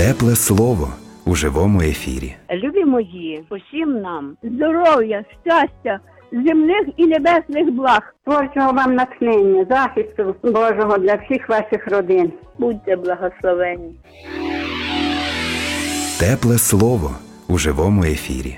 Тепле слово у живому ефірі. Любі мої, усім нам здоров'я, щастя, земних і небесних благ. Творчого вам натхнення, захисту Божого для всіх ваших родин. Будьте благословені. Тепле слово у живому ефірі.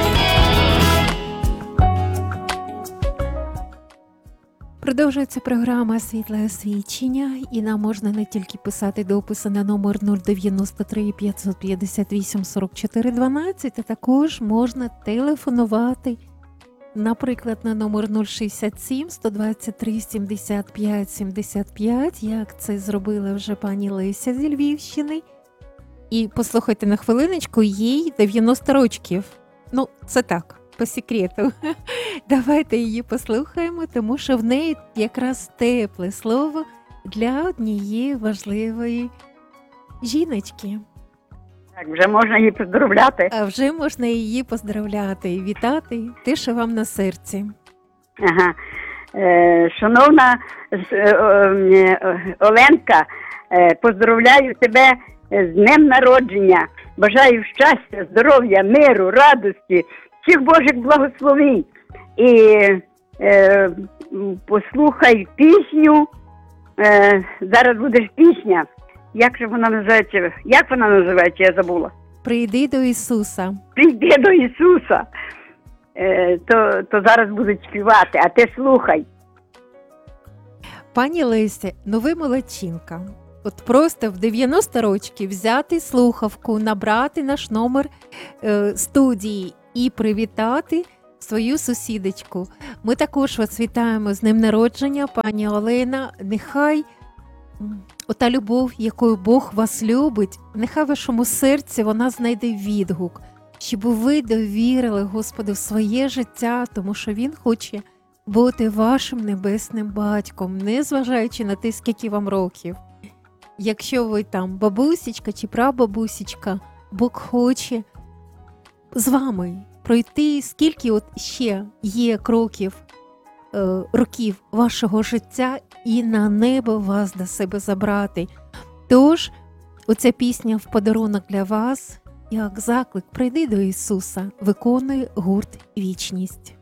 Продовжується програма «Світле освічення», і нам можна не тільки писати дописи на номер 093 558 44 12, а також можна телефонувати, наприклад, на номер 067 123 75 75, як це зробила вже пані Леся зі Львівщини. І послухайте на хвилиночку, їй 90 років. Ну, це так, по секрету. Давайте її послухаємо, тому що в неї якраз тепле слово для однієї важливої жіночки. Так, вже можна її поздоровляти. А вже можна її поздравляти і вітати те, що вам на серці. Ага. Шановна Оленка, поздравляю тебе з днем народження. Бажаю щастя, здоров'я, миру, радості, всіх Божих благословень. І послухай пісню. Зараз буде пісня. Як вона називається? Я забула. Прийди до Ісуса. Прийди до Ісуса. То зараз будуть співати, а ти слухай. Пані Леся, ну ви молодчинка. От просто в 90 років взяти слухавку, набрати наш номер студії і привітати свою сусідочку. Ми також вас вітаємо з днем народження, пані Олена. Нехай ота любов, якою Бог вас любить, нехай в вашому серці вона знайде відгук, щоб ви довірили Господу своє життя, тому що Він хоче бути вашим небесним батьком, незважаючи на те, скільки вам років. Якщо ви там бабусечка чи прабабусечка, Бог хоче з вами пройти, скільки от ще є років вашого життя і на небо вас до себе забрати. Тож, оця пісня в подарунок для вас, як заклик «Прийди до Ісуса», виконує гурт «Вічність».